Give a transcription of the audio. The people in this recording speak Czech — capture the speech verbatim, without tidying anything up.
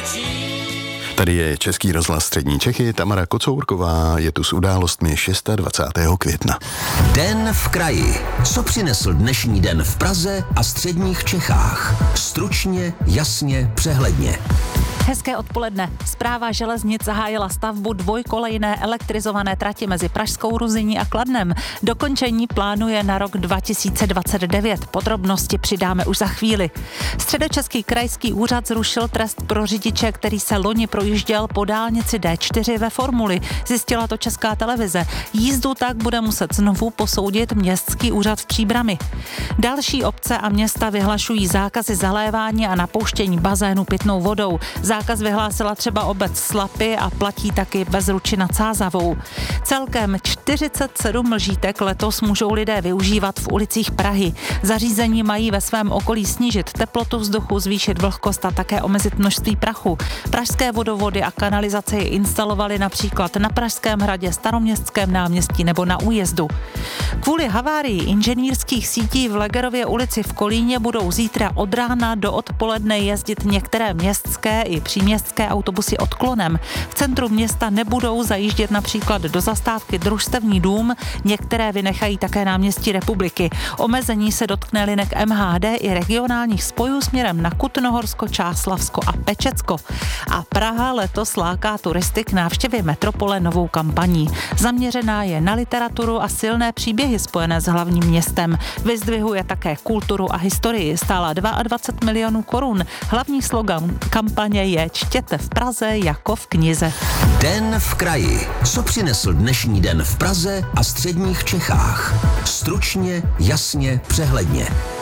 Tady je Český rozhlas Střední Čechy, Tamara Kocourková je tu s událostmi dvacátého šestého května. Den v kraji. Co přinesl dnešní den v Praze a středních Čechách? Stručně, jasně, přehledně. Hezké odpoledne. Správa železnic zahájila stavbu dvojkolejné elektrizované trati mezi Pražskou Ruzyní a Kladnem. Dokončení plánuje na rok dva tisíce dvacet devět. Podrobnosti přidáme už za chvíli. Středočeský krajský úřad zrušil trest pro řidiče, který se loni projížděl po dálnici D čtyři ve Formuli. Zjistila to Česká televize. Jízdu tak bude muset znovu posoudit městský úřad v Příbrami. Další obce a města vyhlašují zákazy zalévání a napouštění bazénu pitnou vodou. Zákaz vyhlásila třeba obec Slapy a platí taky Bezruči nad Sázavou. Celkem čtyřicet sedm mlžítek letos můžou lidé využívat v ulicích Prahy. Zařízení mají ve svém okolí snížit teplotu vzduchu, zvýšit vlhkost a také omezit množství prachu. Pražské vodovody a kanalizace je instalovaly například na Pražském hradě, Staroměstském náměstí nebo na Újezdu. Kvůli havárii inženýrských sítí v Legerově ulici v Kolíně budou zítra od rána do odpoledne jezdit některé městské i příměstské autobusy odklonem. V centru města nebudou zajíždět například do zastávky Družstevní dům, některé vynechají také náměstí Republiky. Omezení se dotkne linek M H D i regionálních spojů směrem na Kutnohorsko, Čáslavsko a Pečecko. A Praha letos láká turisty k návštěvě metropole novou kampaní. Zaměřená je na literaturu a silné příběhy spojené s hlavním městem. Vyzdvihuje také kulturu a historii. Stála dvacet dva milionů korun. Hlavní slogan kampaně je Čtěte v Praze jako v knize. Den v kraji. Co přinesl dnešní den v Praze a středních Čechách? Stručně, jasně, přehledně.